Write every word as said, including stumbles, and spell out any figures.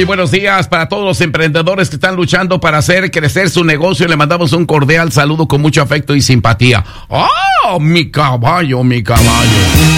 Muy buenos días para todos los emprendedores que están luchando para hacer crecer su negocio. Le mandamos un cordial saludo con mucho afecto y simpatía. ¡Oh, mi caballo, mi caballo!